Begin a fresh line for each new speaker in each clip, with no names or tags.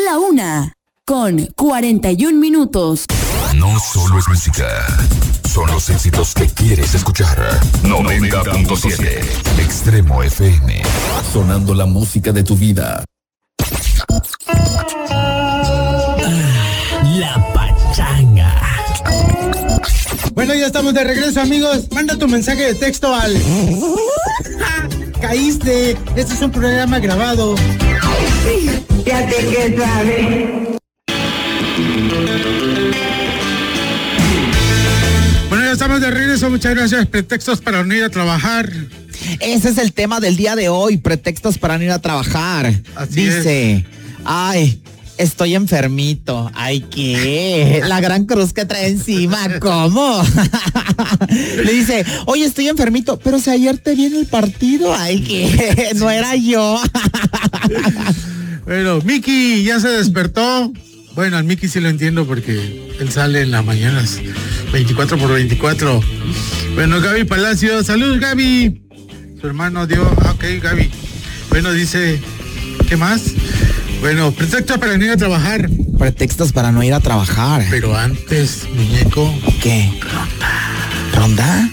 1:41.
No solo es música, son los éxitos que quieres escuchar. 90.7 Extremo FM, sonando la música de tu vida.
La pachanga.
Bueno, ya estamos de regreso, amigos. Manda tu mensaje de texto al... Caíste. Este es un programa grabado.
Ya te que sabes.
Bueno, ya estamos de regreso. Muchas gracias. Pretextos para no ir a trabajar.
Ese es el tema del día de hoy. Pretextos para no ir a trabajar.
Así
dice, ay, estoy enfermito. Ay, ¿qué? La gran cruz que trae encima, ¿cómo? Le dice, oye, estoy enfermito, pero si ayer te vi en el partido. Ay, ¿qué? No era yo.
Bueno, Mickey ya se despertó. Bueno, al Mickey sí lo entiendo porque él sale en las mañanas 24/24. Bueno, Gaby Palacio, salud Gaby. Su hermano dio, ok Gaby. Bueno, dice, ¿qué más? Bueno, pretextos para no ir a trabajar.
Pretextos para no ir a trabajar.
Pero antes, muñeco.
¿Qué?
Ronda.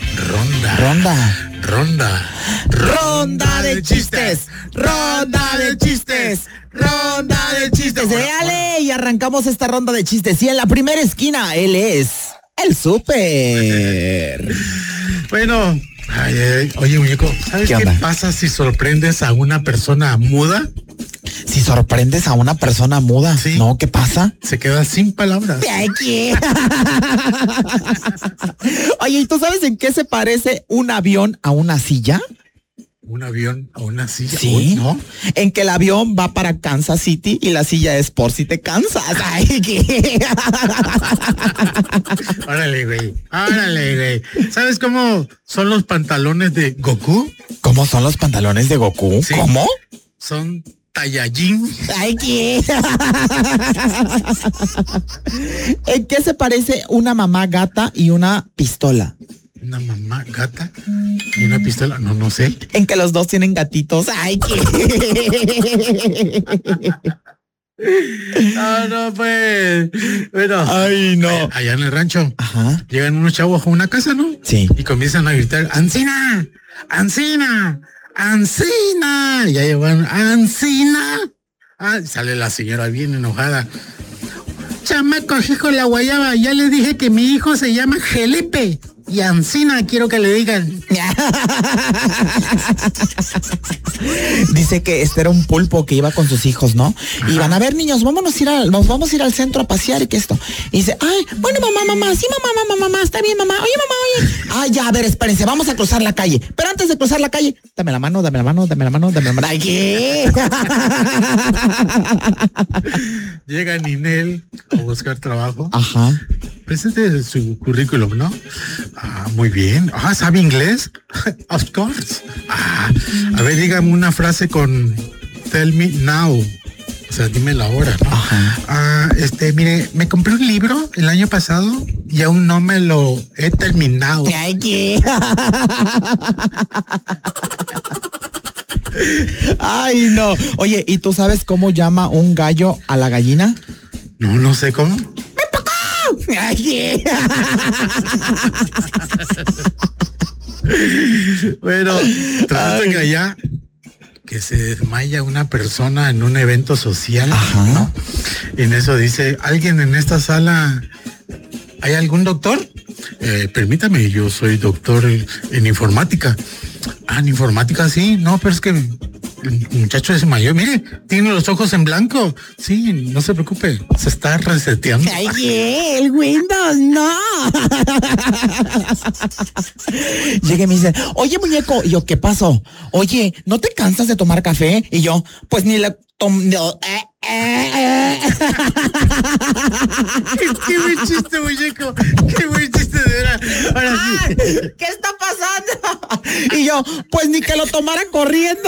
Ronda de chistes. Ronda de chistes. Dale, y arrancamos esta ronda de chistes. Y en la primera esquina, él es el súper.
Bueno, oye, muñeco, ¿sabes qué pasa si sorprendes a una persona muda?
Si sorprendes a una persona muda,
¿sí?
¿No? ¿Qué pasa?
Se queda sin palabras.
¿Qué? Oye, ¿y tú sabes en qué se parece un avión a una silla?
¿Un avión a una silla?
Sí.
Uy, ¿no?
En que el avión va para Kansas City y la silla es por si te cansas. Ay, ¿qué?
Órale, güey. ¿Sabes cómo son los pantalones de Goku?
¿Cómo son los pantalones de Goku?
Sí.
¿Cómo?
Son Taiyajin.
Ay, ¿qué? ¿En qué se parece una mamá gata y una pistola?
¿Una mamá gata y una pistola? No sé.
En que los dos tienen gatitos. Ay, ¿qué?
No, pues. Bueno.
Ay, no.
Allá en el rancho.
Ajá.
Llegan unos chavos a una casa, ¿no?
Sí.
Y comienzan a gritar, ¡Ancina! ¡Ancina! ¡Ancina! Y ya llevan, ¡Ancina! Ah, sale la señora bien enojada. Chamacos, hijo de la guayaba, ya les dije que mi hijo se llama Gelepe. Y Ancina quiero que le digan.
Dice que este era un pulpo que iba con sus hijos, ¿no? Ajá. Y van a ver, niños, nos vamos a ir al centro a pasear y que esto. Y dice, ay, bueno, mamá, sí, mamá, está bien, mamá. Oye, mamá. Ay, ya, a ver, espérense, vamos a cruzar la calle. Pero antes de cruzar la calle, dame la mano. Ay, ¿qué?
Llega Ninel a buscar trabajo.
Ajá.
Presente su currículum, ¿no? Ah, muy bien. Ah, ¿sabe inglés? Of course. Ah, a ver, dígame una frase con tell me now. O sea, dime la hora, ¿no?
Ajá.
Ah, mire, me compré un libro el año pasado y aún no me lo he terminado.
Ay, ¿qué? Ay, no. Oye, ¿y tú sabes cómo llama un gallo a la gallina?
No sé cómo.
Ay,
bueno, trata que allá que se desmaya una persona en un evento social, ¿no? En eso dice, ¿alguien en esta sala hay algún doctor? Permítame, yo soy doctor en informática. Ah, en informática sí, no, pero es que el muchacho es mayor, mire, tiene los ojos en blanco. Sí, no se preocupe, se está reseteando.
Ay, el Windows, no. Llega y me dice, oye, muñeco, y yo, ¿qué pasó? Oye, ¿no te cansas de tomar café? Y yo, pues ni le tomo.
Qué buen chiste, muñeco. Qué buen chiste, de verdad. Ahora sí.
¿Qué está pasando? Y yo, pues ni que lo tomara corriendo.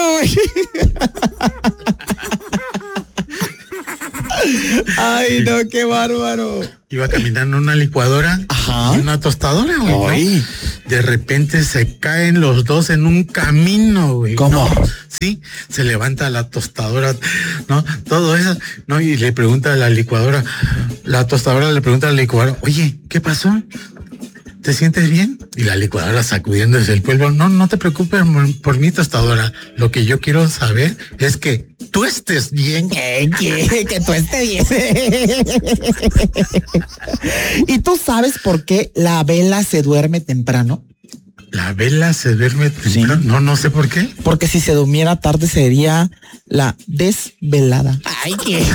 Ay, no, qué bárbaro.
Iba caminando una licuadora.
Ajá.
Y una tostadora, güey, ¿no? De repente se caen los dos en un camino, güey.
¿Cómo?
No, sí, se levanta la tostadora, ¿no? Todo eso, ¿no? Y le pregunta a la tostadora le pregunta a la licuadora, oye, ¿qué pasó? ¿Te sientes bien? Y la licuadora sacudiéndose el polvo, no te preocupes por mi tostadora. Lo que yo quiero saber es que tú estés bien.
Que tú estés bien. ¿Y tú sabes por qué la vela se duerme temprano?
¿La vela se duerme temprano? Sí. No sé por qué.
Porque si se durmiera tarde sería la desvelada. Ay, qué.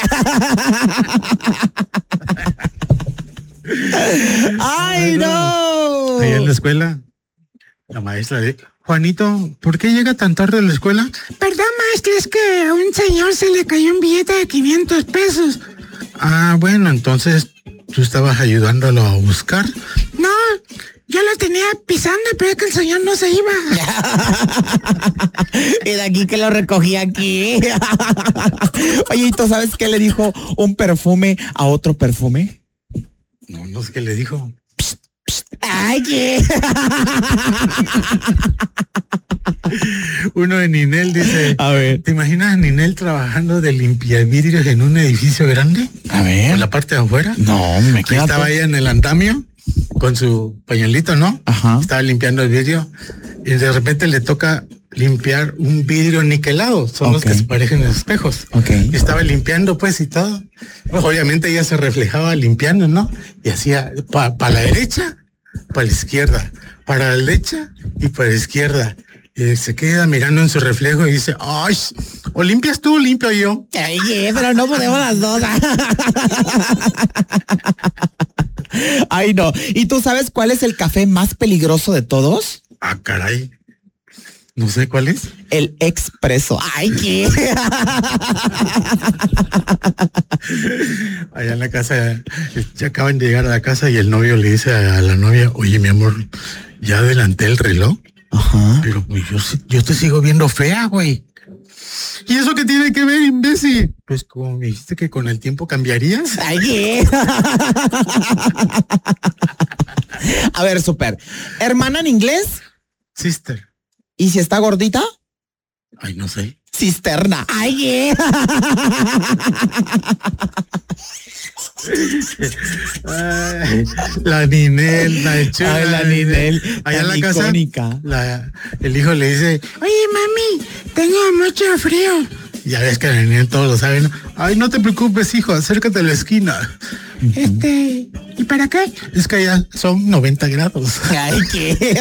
¡Ay, no!
Ahí en la escuela, la maestra dice, Juanito, ¿por qué llega tan tarde a la escuela?
Perdón, maestra, es que a un señor se le cayó un billete de 500 pesos.
Ah, bueno, entonces, ¿tú estabas ayudándolo a buscar?
No, yo lo tenía pisando, pero es que el señor no se iba.
Y de aquí que lo recogí aquí. Oye, ¿y tú sabes qué le dijo un perfume a otro perfume?
No sé qué le dijo.
Psst, psst. Ay, ¿qué?
Uno de Ninel dice,
a ver,
¿te imaginas a Ninel trabajando de limpiavidrios en un edificio grande?
A ver.
¿En la parte de afuera?
No, me quedo.
Estaba ella en el andamio con su pañuelito, ¿no?
Ajá.
Estaba limpiando el vidrio y de repente le toca limpiar un vidrio niquelado, son los que se parecen en espejos. Y estaba limpiando pues y todo. Obviamente ella se reflejaba limpiando, ¿no? Y hacía para la derecha, para la izquierda, para la derecha y para la izquierda. Y se queda mirando en su reflejo y dice, ay, o limpias tú o limpio yo.
Ay, pero no podemos las dos. Ay, no. ¿Y tú sabes cuál es el café más peligroso de todos?
Ah, caray. No sé cuál es.
El expreso. Ay, ¿qué?
Allá en la casa, ya acaban de llegar a la casa y el novio le dice a la novia, oye, mi amor, ya adelanté el reloj.
Ajá.
Pero pues yo te sigo viendo fea, güey. ¿Y eso qué tiene que ver, imbécil? Pues como me dijiste que con el tiempo cambiarías.
Ay, ¿qué? A ver, súper. ¿Hermana en inglés?
Sister.
¿Y si está gordita?
Ay, no sé.
Cisterna. Ay, ¿qué?
La Ninel, la chula.
Ay, la Ninel.
Allá en la casa, el hijo le dice,
oye, mami, tengo mucho frío.
Ya ves que la Ninel todos lo saben. Ay, no te preocupes, hijo, acércate a la esquina.
¿Y para qué?
Es que allá son 90 grados.
Ay, ¿qué?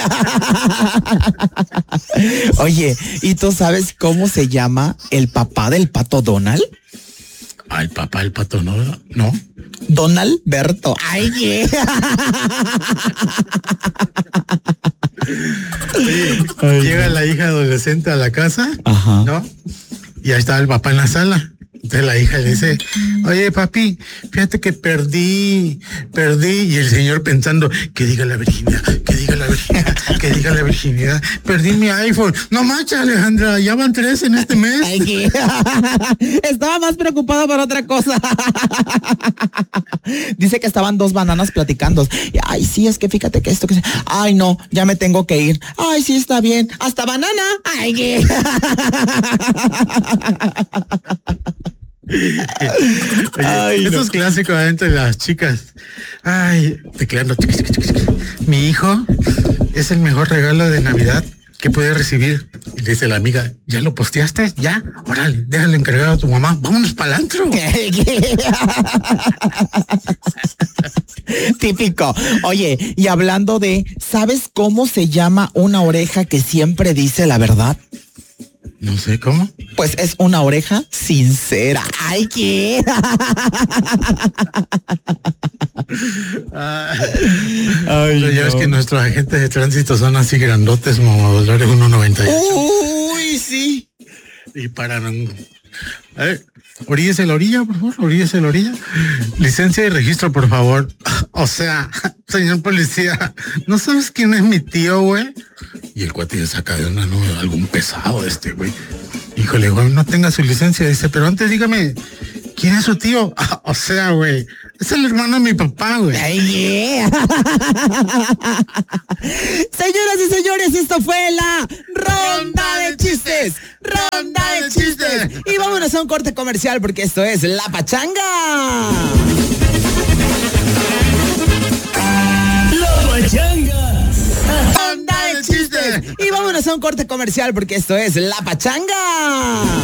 Oye, ¿y tú sabes cómo se llama el papá del pato Donald?
Ah, el papá del pato, ¿no?
Donald Berto. Ay, ¿qué?
Llega la hija adolescente a la casa,
ajá,
¿no? Y ahí estaba el papá en la sala. Entonces la hija le dice, oye, papi, fíjate que perdí. Y el señor pensando, que diga la virginidad, que diga la virginidad. Perdí mi iPhone. No manches, Alejandra, ya van 3 en este mes.
Ay, ¿qué? Estaba más preocupado por otra cosa. Dice que estaban 2 bananas platicando. Ay, sí, es que fíjate que esto que... Ay, no, ya me tengo que ir. Ay, sí, está bien. Hasta banana. Ay, ¿qué?
Oye, ay, esto es clásico entre las chicas. Ay, tecleando. Mi hijo es el mejor regalo de Navidad que puede recibir. Y le dice la amiga, ¿ya lo posteaste? ¿Ya? Órale, déjale encargado a tu mamá. Vámonos para el antro.
Típico. Oye, y hablando de, ¿sabes cómo se llama una oreja que siempre dice la verdad?
No sé cómo.
Pues es una oreja sincera. Ay, ¿qué?
Ay, ya ves que nuestros agentes de tránsito son así grandotes, mamadores 1.98.
Uy, sí.
Y paran. A ver, oríllese la orilla, por favor, oríllese la orilla. Licencia de registro, por favor. O sea, señor policía, ¿no sabes quién es mi tío, güey? Y el cuate le saca de una nube algún pesado güey. Híjole, güey, no tenga su licencia. Dice, pero antes dígame, ¿quién es su tío? O sea, güey, es el hermano de mi papá, güey.
Ay, yeah. Señoras y señores, esto fue la ronda de chistes, ronda de chistes. Y vámonos a un corte comercial porque esto es La Pachanga.
La Pachanga.
Ronda de chistes. Y vámonos a un corte comercial porque esto es La Pachanga.